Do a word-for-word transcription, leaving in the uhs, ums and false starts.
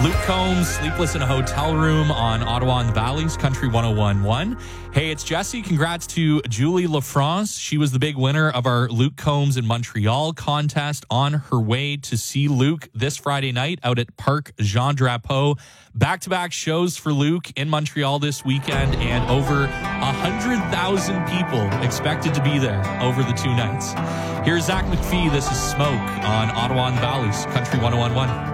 Luke Combs, Sleepless in a Hotel Room on Ottawa and the Valleys, Country one oh one point one. Hey, it's Jesse. Congrats to Julie LaFrance. She was the big winner of our Luke Combs in Montreal contest, on her way to see Luke this Friday night out at Parc Jean Drapeau. Back-to-back shows for Luke in Montreal this weekend, and over one hundred thousand people expected to be there over the two nights. Here's Zach McPhee. This is Smoke on Ottawa and the Valleys, Country one oh one point one.